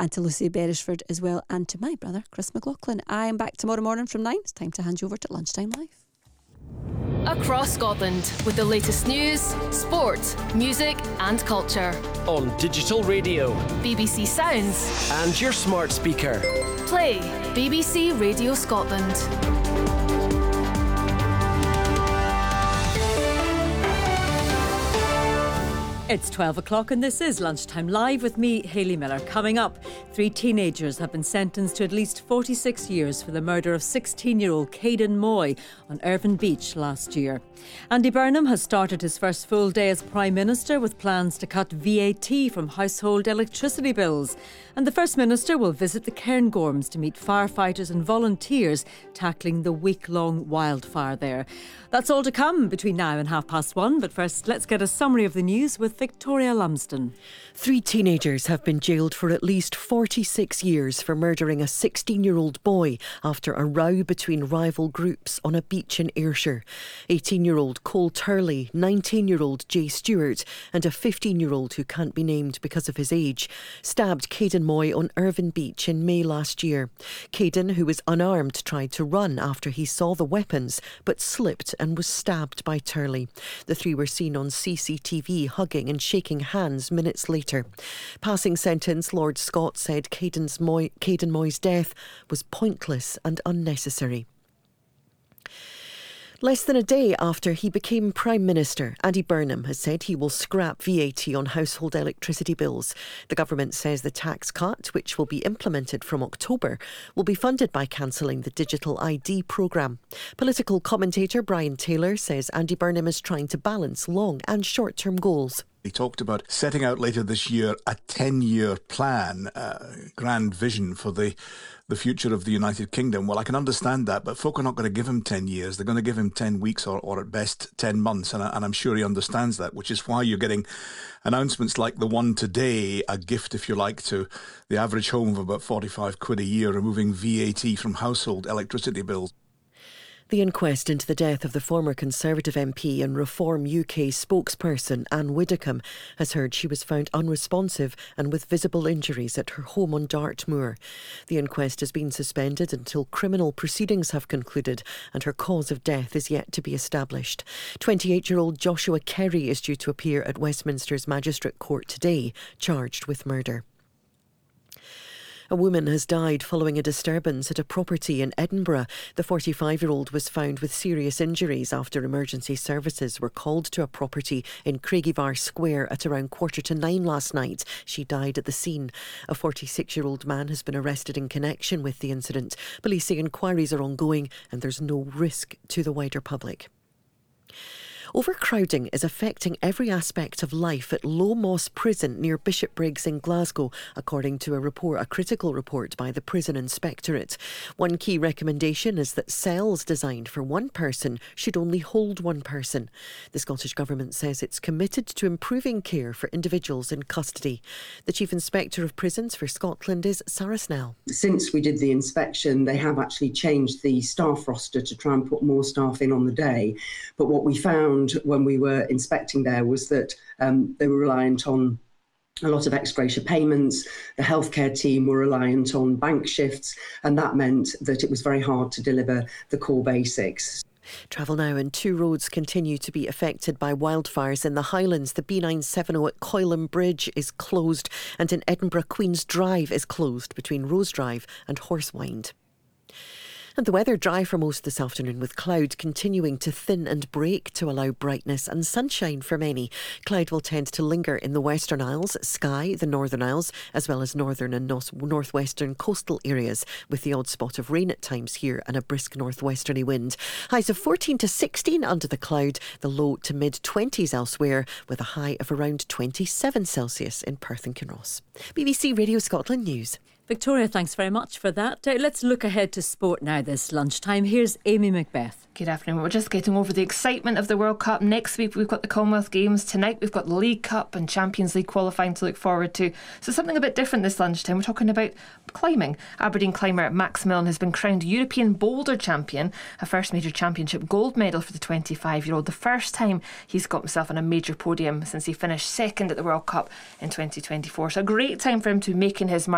and to Lucy Beresford as well, and to my brother Chris McLaughlin. I am back tomorrow morning from 9. It's time to hand you over to Lunchtime Live. Across Scotland with the latest news, sport, music and culture. On digital radio, BBC Sounds and your smart speaker. Play BBC Radio Scotland. It's 12 o'clock and this is Lunchtime Live with me, Hayley Miller. Coming up, 3 teenagers have been sentenced to at least 46 years for the murder of 16-year-old Caden Moy on Irvine Beach last year. Andy Burnham has started his first full day as Prime Minister with plans to cut VAT from household electricity bills. And the First Minister will visit the Cairngorms to meet firefighters and volunteers tackling the week-long wildfire there. That's all to come between now and 1:30. But first, let's get a summary of the news with Victoria Lumsden. 3 teenagers have been jailed for at least 46 years for murdering a 16-year-old boy after a row between rival groups on a beach in Ayrshire. 18-year-old Cole Turley, 19-year-old Jay Stewart and a 15-year-old who can't be named because of his age stabbed Caden Moy on Irvine Beach in May last year. Caden, who was unarmed, tried to run after he saw the weapons but slipped and was stabbed by Turley. The 3 were seen on CCTV hugging and shaking hands minutes later. Passing sentence, Lord Scott said Caden Moy's death was pointless and unnecessary. Less than a day after he became Prime Minister, Andy Burnham has said he will scrap VAT on household electricity bills. The government says the tax cut, which will be implemented from October, will be funded by cancelling the Digital ID programme. Political commentator Brian Taylor says Andy Burnham is trying to balance long and short-term goals. He talked about setting out later this year a 10-year plan, grand vision for the future of the United Kingdom. Well, I can understand that, but folk are not going to give him 10 years. They're going to give him 10 weeks or at best 10 months. And I'm sure he understands that, which is why you're getting announcements like the one today, a gift, if you like, to the average home of about 45 quid a year, removing VAT from household electricity bills. The inquest into the death of the former Conservative MP and Reform UK spokesperson Anne Widdecombe has heard she was found unresponsive and with visible injuries at her home on Dartmoor. The inquest has been suspended until criminal proceedings have concluded and her cause of death is yet to be established. 28-year-old Joshua Kerry is due to appear at Westminster's Magistrate Court today, charged with murder. A woman has died following a disturbance at a property in Edinburgh. The 45-year-old was found with serious injuries after emergency services were called to a property in Craigievar Square at around 9:15 last night. She died at the scene. A 46-year-old man has been arrested in connection with the incident. Police say inquiries are ongoing and there's no risk to the wider public. Overcrowding is affecting every aspect of life at Low Moss Prison near Bishopbriggs in Glasgow, according to a critical report by the Prison Inspectorate. One key recommendation is that cells designed for one person should only hold one person. The Scottish Government says it's committed to improving care for individuals in custody. The Chief Inspector of Prisons for Scotland is Sarah Snell. Since we did the inspection, they have actually changed the staff roster to try and put more staff in on the day. But what we found when we were inspecting there was that they were reliant on a lot of ex gratia payments. The healthcare team were reliant on bank shifts, and that meant that it was very hard to deliver the core basics. Travel now, and 2 roads continue to be affected by wildfires in the Highlands. The B970 at Coylham Bridge is closed, and in Edinburgh, Queen's Drive is closed between Rose Drive and Horsewind. And the weather dry for most this afternoon, with cloud continuing to thin and break to allow brightness and sunshine for many. Cloud will tend to linger in the Western Isles, Skye, the Northern Isles, as well as northern and northwestern coastal areas, with the odd spot of rain at times here and a brisk northwesterly wind. Highs of 14 to 16 under the cloud, the low to mid-20s elsewhere, with a high of around 27 Celsius in Perth and Kinross. BBC Radio Scotland News. Victoria, thanks very much for that. Let's look ahead to sport now this lunchtime. Here's Amy Macbeth. Good afternoon. We're just getting over the excitement of the World Cup. Next week we've got the Commonwealth Games. Tonight we've got the League Cup and Champions League qualifying to look forward to. So something a bit different this lunchtime. We're talking about climbing. Aberdeen climber Max Milne has been crowned European Boulder Champion, a first major championship gold medal for the 25-year-old. The first time he's got himself on a major podium since he finished second at the World Cup in 2024. So a great time for him to be making his mark